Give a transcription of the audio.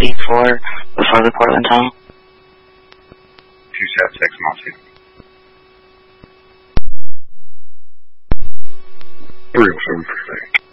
before the Portland tunnel? 276 Mossy. 307 for